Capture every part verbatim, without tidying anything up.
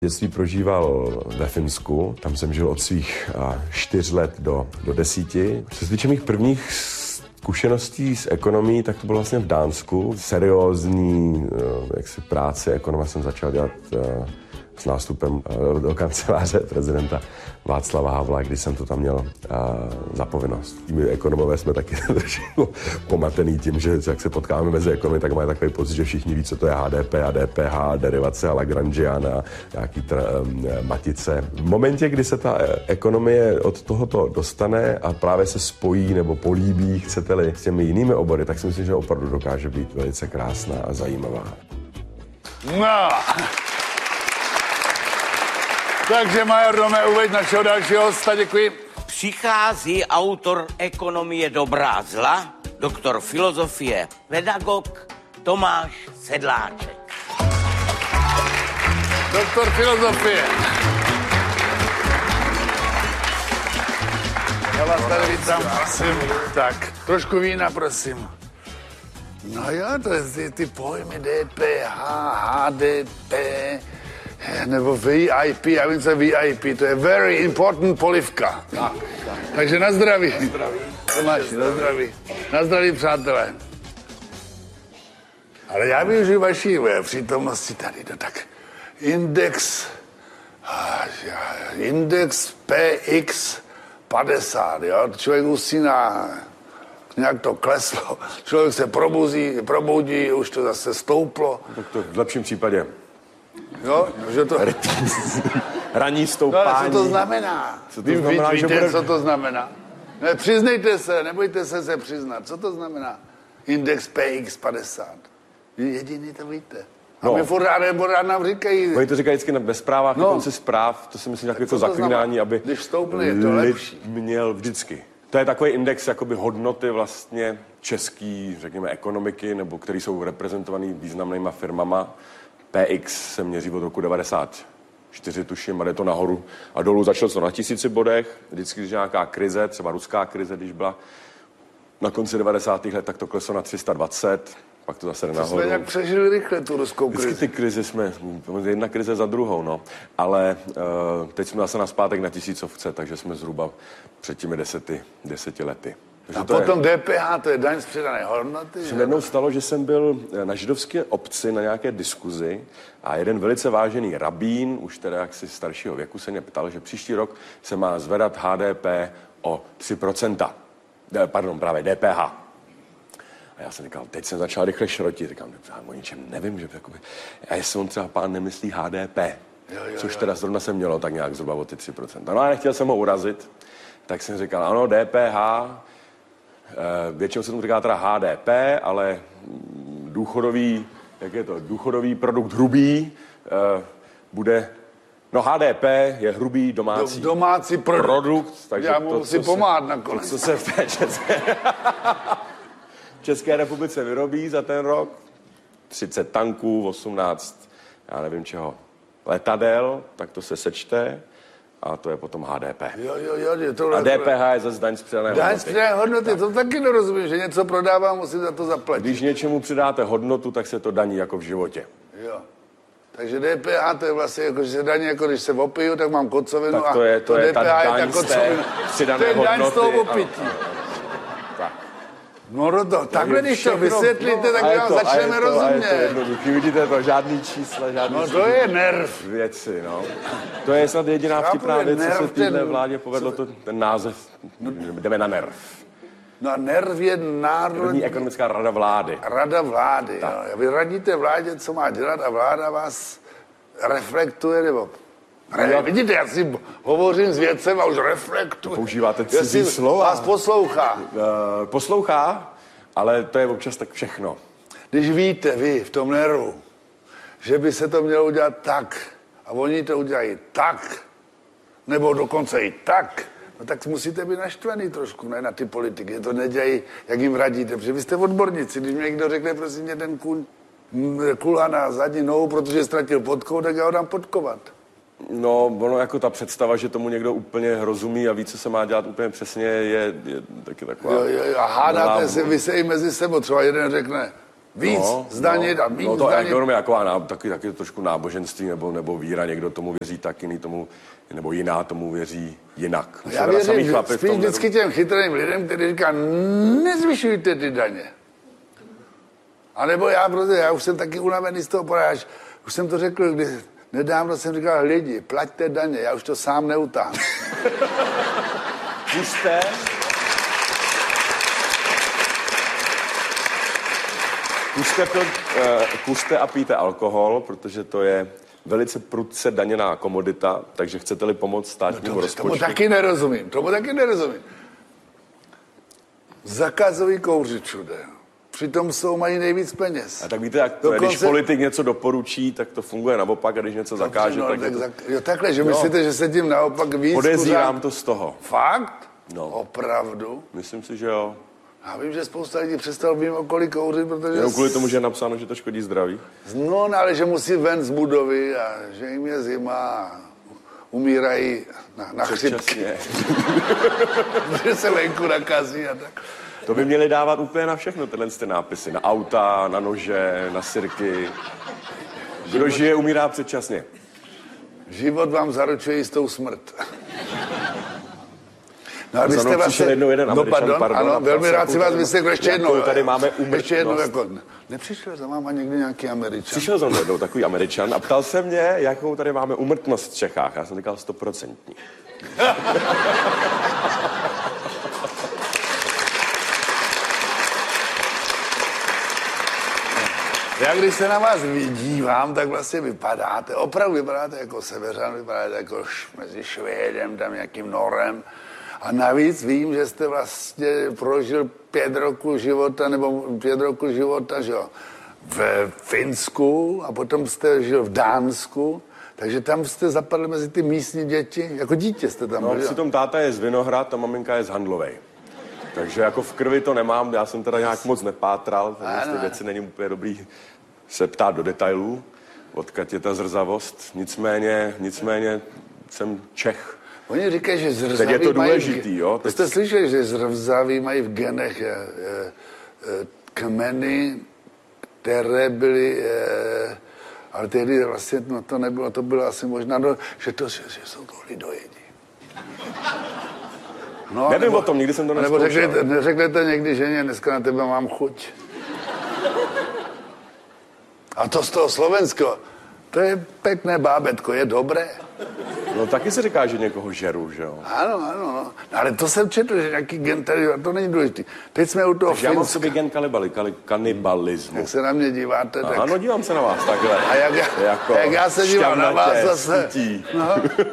Dětství prožíval ve Finsku, tam jsem žil od svých čtyř let do, do desíti. Co se týče mých prvních zkušeností s ekonomií, tak to bylo vlastně v Dánsku. Seriózní jaksi práce ekonoma jsem začal dělat s nástupem do kanceláře prezidenta Václava Havla, když jsem to tam měl uh, za povinnost. My ekonomové jsme taky trošku pomatený tím, že jak se potkáváme mezi ekonomy, tak mají takový pocit, že všichni ví, co to je H D P a D P H, derivace a Lagrangian a nějaký tr- um, matice. V momentě, kdy se ta ekonomie od tohoto dostane a právě se spojí nebo políbí, chcete-li, s těmi jinými obory, tak si myslím, že opravdu dokáže být velice krásná a zajímavá. No! Takže major Dome, uveď našeho dalšího hosta, děkuji. Přichází autor ekonomie dobrá zla, doktor filozofie, pedagog Tomáš Sedláček. Doktor filozofie. Já vás tady vítám, prosím. Tak, trošku vína, prosím. No jo, to je ty, ty pojmy D P H, H D P... nebo V I P, já vím, co je V I P, to je very important polivka. Tak, tak. Takže na zdraví. Na zdraví. Tomáši, na zdraví. Na zdraví, přátelé. Ale já využiju vaší přítomnosti tady, no tak. Index, index P X padesát, jo, člověk usíná, nějak to kleslo, člověk se probuzí, proboudí, už to zase stouplo. Tak to v lepším případě. Jo, že to... Ranní stoupání. No ale co to znamená? Co to znamená, Ví, víte, bude... co to znamená? Ne, přiznejte se, nebojte se se přiznat. Co to znamená? Index P X padesát. Jediný to víte. A no. My furt rád nám říkají... Oni to říkají vždycky ve zprávách, no. Na konci zpráv, to si myslím takové to zaklínání, aby když stoupne, je to lepší. Měl vždycky. To je takový index jakoby hodnoty vlastně český, řekněme, ekonomiky, nebo který jsou reprezentovaný významnýma firmama. P X se měří od roku devadesát čtyři, tuším, a jde to nahoru a dolů. Začalo to na tisíci bodech, vždycky, když nějaká krize, třeba ruská krize, když byla na konci devadesátých let, tak to kleslo na tři sta dvacet, pak to zase jde nahoru. To jsme nějak přežili rychle tu ruskou krizi. Vždycky ty krize jsme, jedna krize za druhou, no. Ale uh, teď jsme zase naspátek na tisícovce, takže jsme zhruba před těmi deseti, deseti lety. A potom je... D P H, to je daň z přidané hodnoty. Se jednou stalo, že jsem byl na židovské obci na nějaké diskuzi a jeden velice vážený rabín, už teda jaksi staršího věku, se mě ptal, že příští rok se má zvedat H D P o tři procenta. Pardon, právě D P H. A já jsem říkal, teď jsem začal rychle šrotit. Říkám, o ničem nevím, že jakoby... A jestli on třeba pán nemyslí H D P, jo, jo, což teda zrovna se mělo tak nějak zhruba o ty tři procenta. No a nechtěl jsem ho urazit, tak jsem říkal, ano, D P H... Většinou se tomu říká teda H D P, ale důchodový, jak je to, důchodový produkt hrubý bude, no H D P je hrubý domácí, domácí produkt, produkt takže já mu si pomáhat nakonec. Co se v té České, v České republice vyrobí za ten rok, třicet tanků, osmnáct, já nevím čeho, letadel, tak to se sečte. A to je potom H D P. Jo, jo, jo. Tohle, a D P H je zase daň z přidané hodnoty. Daň z přidané hodnoty, to taky nerozumím, že něco prodávám, musím za to zaplatit. Když něčemu přidáte hodnotu, tak se to daní jako v životě. Jo. Takže D P H to je vlastně jako, že se daní, jako když se opiju, tak mám kocovinu. Tak to je, to, to je ta daň z té přidané hodnoty. To je daň z toho opití. No, no to, takhle když to vysvětlíte, tak vám začneme to, rozumět. A je to jednoduchý, vidíte to, žádný čísla, žádný... No to je nerv. Věci, no. To je snad jediná vtipná věc, co se týhle vládě povedlo, to, ten název, no, jdeme na nerv. No nerv je národní... První ekonomická rada vlády. Rada vlády, jo. Vy radíte vládě, co má dělat a vláda vás reflektuje, nebo... Ne, vidíte, já si hovořím s vědcem a už reflektuji. Používáte cizí slova. Vás poslouchá. Uh, poslouchá, ale to je občas tak všechno. Když víte vy v tom nervu, že by se to mělo udělat tak a oni to udělají tak, nebo dokonce i tak, no tak musíte být naštvaný trošku, ne, na ty politiky. To nedělají, jak jim radíte, protože vy jste odborníci. Když mi někdo řekne, prosím mě, ten kůň kulhá na zadní nohu, protože ztratil podkou, tak já ho dám podkovat. No, ono jako ta představa, že tomu někdo úplně rozumí a ví, co se má dělat úplně přesně, je, je taky taková... Jo, jo, jo, a hádáte se, vy se i mezi sebou, třeba jeden řekne, Víc no, zdanit no, a víc no to zdanit. ekonomie jako ná, taky, taky trošku náboženství nebo, nebo víra, někdo tomu věří tak, jiný tomu, nebo jiná tomu věří jinak. Já věřím že spíš vždycky těm chytrým lidem, kteří říká, nezvyšujte ty daně. A nebo já, protože já už jsem taky unavený z toho poráž. Už jsem to řekl, když nedávno jsem říkal, lidi, plaťte daně, já už to sám neutáhnu. Puste. Puste, pil, puste a pijte alkohol, protože to je velice prudce daněná komodita, takže chcete-li pomoct státnímu no rozpočtu. Tomu taky nerozumím, tomu taky nerozumím. Zakazují kouřit všude. Přitom jsou mají nejvíc peněz. A tak víte, jak to je, když politik něco doporučí, tak to funguje naopak, a když něco zakáže, no, tak, tak, tak to... zak... Jo, takhle, že jo. Myslíte, že se tím naopak víc... Podezírám to z toho. Fakt? No. Opravdu? Myslím si, že jo. Já vím, že spousta lidí přestalo mým okolí kouřit, protože... Jenom kvůli tomu, že je napsáno, že to škodí zdraví. No, no, ale že musí ven z budovy a že jim je zima a umírají na, na chřipky. Že se venku nakazí a tak. To by měli dávat úplně na všechno, tyhle ty nápisy. Na auta, na nože, na sirky. Kdo žije, umírá předčasně. Život vám zaručuje jistou smrt. No a vy jste vlastně... jednou jeden no, Američan, pardon, pardon, ano, velmi rád si vás vysvětl ještě jednou. Tady máme umrtnost. Ještě jednou, jako, nepřišel za váma někdy nějaký Američan? Přišel za mnou jednou takový Američan a ptal se mě, jakou tady máme úmrtnost v Čechách. Já jsem říkal stoprocentní. Já když se na vás vydívám, tak vlastně vypadáte, opravdu vypadáte jako Seveřan, vypadáte jako mezi Švédem, tam nějakým Norem. A navíc vím, že jste vlastně prožil pět roků života, nebo pět roků života, že jo, v Finsku a potom jste žil v Dánsku, takže tam jste zapadli mezi ty místní děti, jako dítě jste tam byl. No, přitom táta je z Vinohrad a maminka je z Handlovej. Takže jako v krvi to nemám, já jsem teda nějak moc nepátral, takže ty věci není úplně dobrý se ptát do detailů, odkud je ta zrzavost. Nicméně, nicméně jsem Čech. Oni říkají, že zrzaví je to mají... důležitý, jo? Teď... Jste slyšeli, že zrzaví mají v genech je, je, je, kmeny, které byly... Je, ale tehdy vlastně no, to nebylo, to bylo asi možná, no, že, to, že, že jsou to lidojedi. No, nevím nebo, o tom, nikdy jsem to neskoušel. Nebo řeknete, neřeknete někdy ženě, dneska na tebe mám chuť. A to z toho Slovensko, to je pěkné bábetko, je dobré. No taky se říká, že někoho žeru, že jo? Ano, ano, no. Ale to jsem četl, že nějaký gen tady, a to není důležitý. Teď jsme u toho Finska. Já mám v sobě gen kanibali, kanibalismu. Jak se na mě díváte, tak... Ano, dívám se na vás takhle. A jak já, jako jak já se dívám na vás zase. No.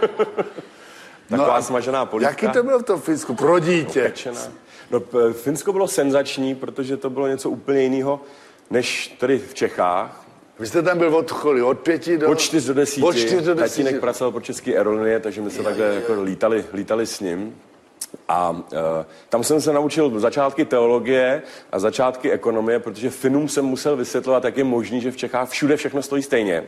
Taková no, smažená polívka. Jaký to bylo v tom Finsku? Pro dítě. Opečená. No, Finsko bylo senzační, protože to bylo něco úplně jiného, než tady v Čechách. Vy jste tam byl od kolik? Od pěti do... Od čtyř do desíti. Od čtyř do desíti. Tatínek pracoval pro České aerolinie, takže my se takhle jako lítali, lítali s ním. A uh, tam jsem se naučil začátky teologie a začátky ekonomie, protože Finům jsem musel vysvětlovat, jak je možný, že v Čechách všude všechno stojí stejně.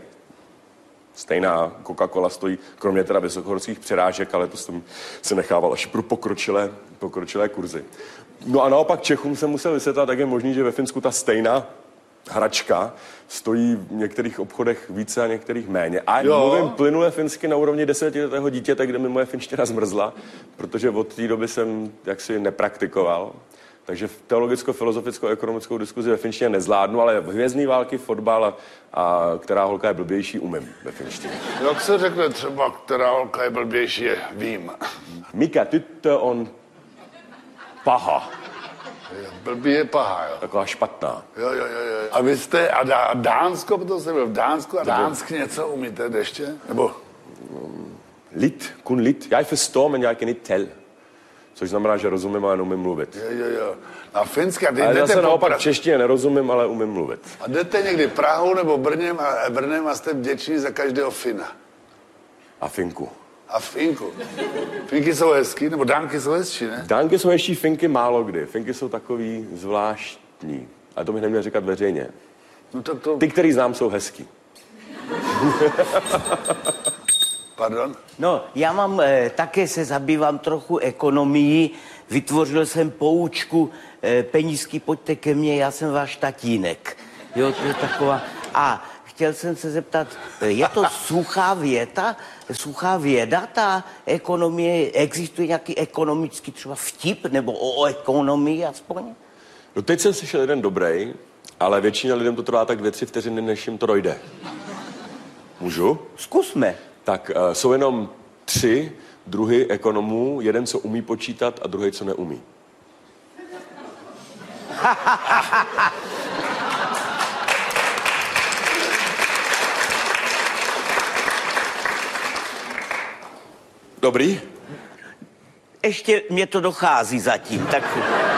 Stejná Coca-Cola stojí, kromě teda vysokohorských přirážek, ale to jsem se nechával až pro pokročilé, pokročilé kurzy. No a naopak Čechům jsem musel vysvětlovat, jak je možný, že ve Finsku ta stejná hračka stojí v některých obchodech více a některých méně. A jo. Mluvím plynule finsky na úrovni desetiletého dítěte, kde mi moje finština zmrzla, protože od té doby jsem jaksi nepraktikoval. Takže teologicko-filozoficko-ekonomickou diskuzi ve finštině nezvládnu, ale hvězdný války, fotbal a, a která holka je blbější, umím ve finštině. Jak se řekne třeba, která holka je blbější, vím. Mikä tyttö on paha. Blbý je paha, jo. Taková špatná. Jo, jo, jo, jo. A vy jste, a, Dá, a Dánsko, protože jste byl v Dánsku, a Dánsk něco umíte ještě? Nebo? Lit, kun lit. Já förstår, men jag kan inte tell. Což znamená, že rozumím, ale neumím mluvit. Jo, jo, jo. A Finska, ty ale jdete zase naopak pra... v češtině nerozumím, ale umím mluvit. A jdete někdy Prahou nebo Brnem a, Brnem a jste vděční za každého Fina. A Finku. A Finku. Finky jsou hezký, nebo Dánky jsou hezčí, ne? Dánky jsou ještě Finky málo kdy. Finky jsou takový zvláštní. A to bych neměl říkat veřejně. No to, to... Ty, který znám, jsou hezký. Pardon? No, já mám, eh, také se zabývám trochu ekonomií. Vytvořil jsem poučku, eh, penízky, pojďte ke mně, já jsem váš tatínek. Jo, to je taková... A chtěl jsem se zeptat, je to suchá věta, suchá věda, ta ekonomie, existuje nějaký ekonomický třeba vtip, nebo o ekonomii aspoň? No teď jsem slyšel jeden dobrý, ale většině lidem to trvá tak dvě, tři vteřiny, než jim to dojde. Můžu? Zkusme. Tak uh, jsou jenom tři druhy ekonomů, jeden, co umí počítat a druhý, co neumí. Dobrý? Ještě mě to dochází zatím, tak...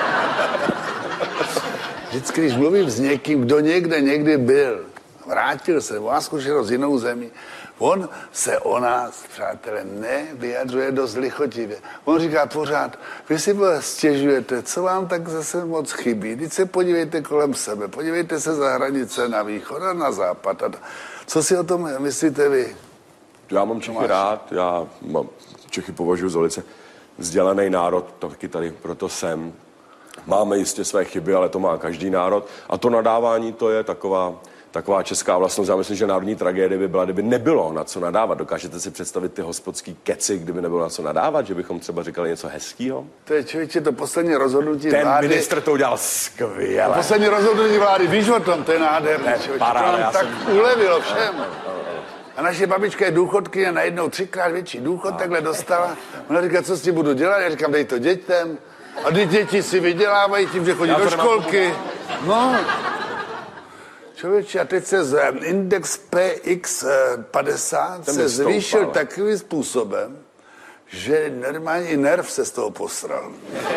Vždycky, když mluvím s někým, kdo někde někdy byl, vrátil se, má zkušenost z jinou zemí, on se o nás, přátelé, nevyjadřuje dost lichotivě. On říká pořád, vy si stěžujete, co vám tak zase moc chybí. Teď se podívejte kolem sebe, podívejte se za hranice na východ a na západ. Co si o tom myslíte vy? Já mám Čechy rád, já mám, Čechy považuji za velice vzdělaný národ, taky tady proto jsem. Máme jistě své chyby, ale to má každý národ. A to nadávání, to je taková, taková česká vlastnost. Já myslím, že národní tragédie by byla, kdyby nebylo na co nadávat. Dokážete si představit ty hospodský keci, kdyby nebylo na co nadávat? Že bychom třeba říkali něco hezkýho? To je, člověče, to poslední rozhodnutí Ten vlády. Ten ministr to udělal skvěle. To poslední rozhodnutí vlády, víš o tom, to je nádherný. To, paráda, to nám tak jsem... ulevilo všem. A naše babička je důchodky a najednou třikrát větší důchod takhle dostala. Ona říká, co s tím budu dělat? Já říkám, dej to dětem. A ty děti si vydělávají tím, že chodí do školky. No. Člověče, a teď se z index P X padesát se zvýšil takovým způsobem, že normálně i nerv se z toho posral.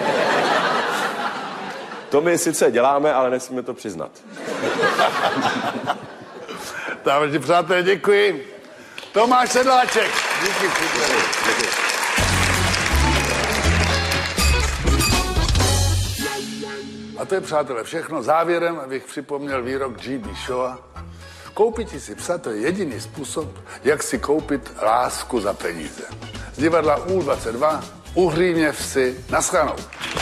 To my sice děláme, ale nesmíme to přiznat. Takže přátelé, děkuji. Tomáš Sedláček. Díky, příteli. A to je, přátelé, všechno. Závěrem bych připomněl výrok G B Shawa. Koupit si psa, to je jediný způsob, jak si koupit lásku za peníze. Z divadla U dvacet dva, Uhříněv si, naschledanou.